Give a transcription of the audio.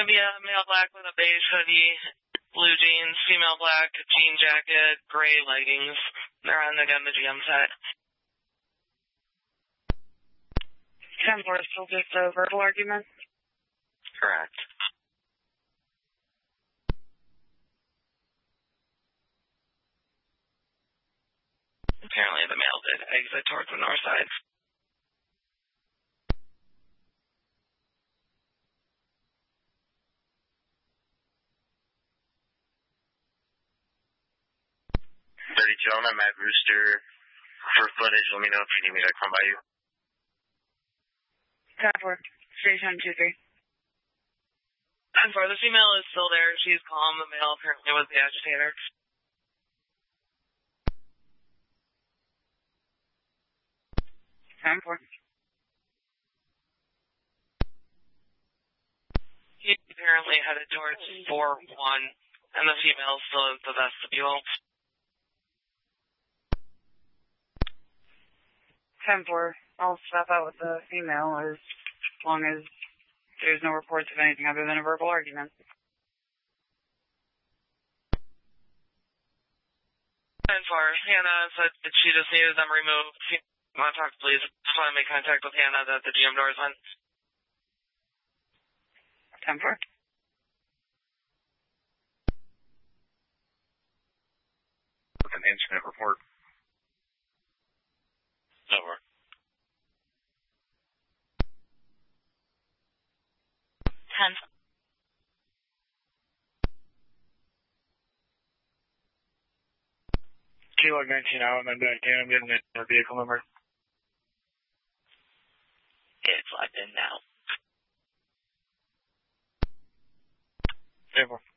going to be a male black with a beige hoodie, blue jeans, female black, jean jacket, gray leggings. They're on, again, the GM set. 10-4, still just a verbal argument? Correct. Apparently the male did exit towards the north side. Joan, I'm at Rooster. For footage, let me know if you need me to come by you. 10-4, station 2-3. 10-4, the female is still there. She's calm. The male apparently was the agitator. 10-4. He apparently headed towards 4-1, and the female is still in the vestibule. 10-4, I'll stop out with the female as long as there's no reports of anything other than a verbal argument. 10-4, Hannah said that she just needed them removed. Want to talk, please? Just want to make contact with Hannah that the GM door is on. 10-4. An incident report. Over. 10. Kilo 19 out, and I'm back in. I'm getting a vehicle number. It's locked in now. Table.